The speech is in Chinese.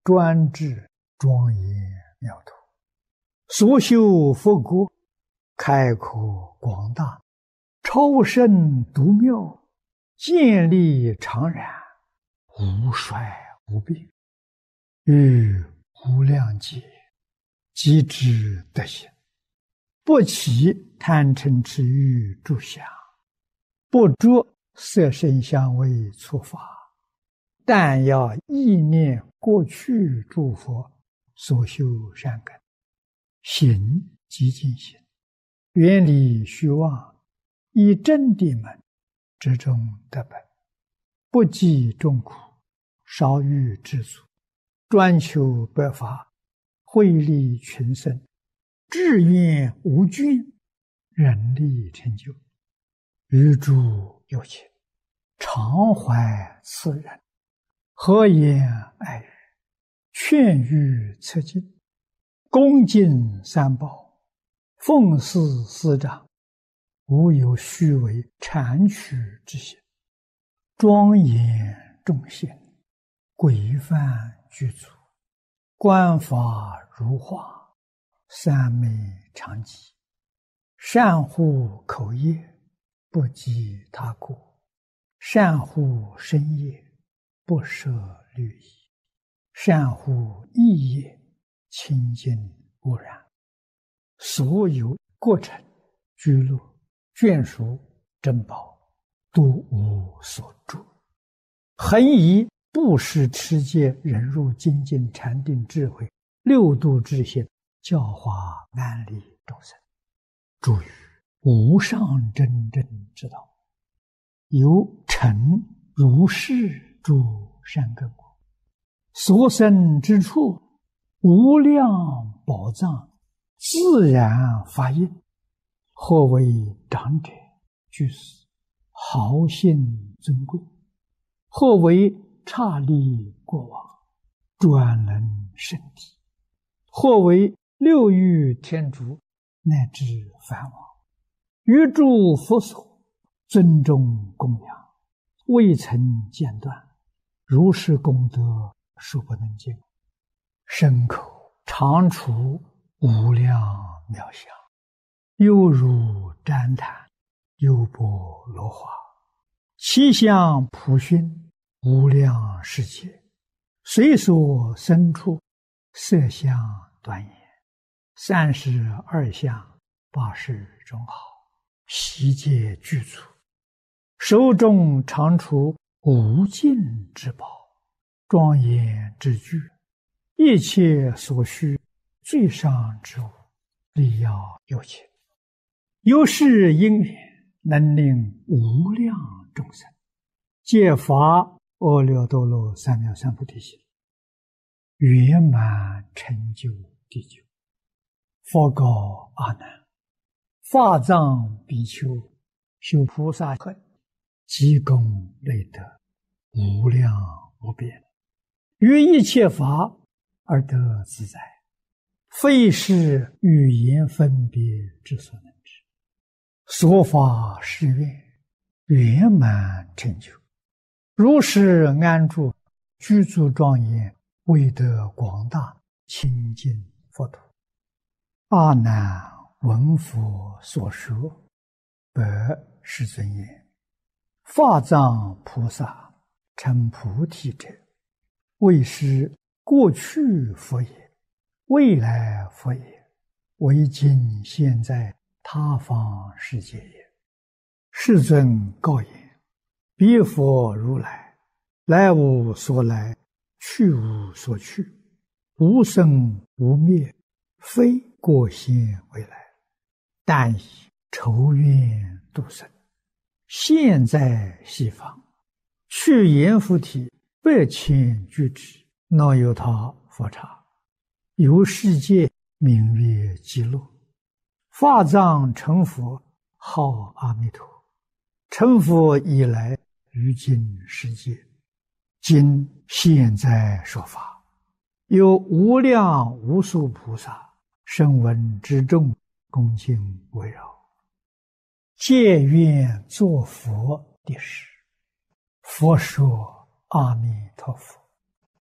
专制庄严妙土，所修佛国开阔广大，超胜独妙，建立常然，无衰无变，于无量劫即知德行，不起贪嗔痴欲诸想，不着色声香味触法，但要意念过去诸佛所修善根，行即净行，远离虚妄，以真谛门之中得本，不计众苦，少欲知足，专求白法，惠利群生，志愿无倦，人力成就，于诸有情，常怀慈仁，和颜爱语，劝喻策进，恭敬三宝，奉事师长，无有虚伪谄曲之行，庄严众贤，规范具足，观法如画，三昧常寂，善护口业，不及他过，善护身业，不舍律仪，善护意业，清净无染，所有过程居乐眷属珍宝，都无所住，恒以布施持戒忍辱精进禅定智慧六度之心，教化安利众生，助于无上真正之道，由成如是诸善根果，所生之处无量宝藏，自然发应，或为长者居士，豪信尊贵，或为刹利国王，专能圣体，或为六欲天竺，乃至梵王，于诸佛所尊重供养，未曾间断，如是功德数不能尽，身口常处无量妙相，犹如旃檀，优波罗花，其相普熏，无量世界，随所生处，色相端严，32相80种好，悉皆具足，手中常处无尽之宝，庄严之具，一切所需最上之物，力要有情，由是因缘，能令无量众生皆发阿耨多罗三藐三菩提心，圆满成就地久。佛告阿难：法藏比丘修菩萨行，积功累德，无量无边，于一切法而得自在，非是语言分别之所能知。说法是愿，圆满成就，如是安住，居住庄严，为得广大清净佛土。阿难闻佛所说，白世尊言：法藏菩萨成菩提者，为是过去佛也，未来佛也，为今现在他方世界也。世尊告言：彼佛如来，来无所来，去无所去，无生无灭，非过现未来，但以仇怨度生，现在西方，去阎浮提8,000俱胝，若有他佛刹，由世界名曰极乐。法藏成佛，号阿弥陀。成佛以来，于今世界，今现在说法，有无量无数菩萨声闻之众，恭敬围绕，皆愿作佛的事。佛说：阿弥陀佛。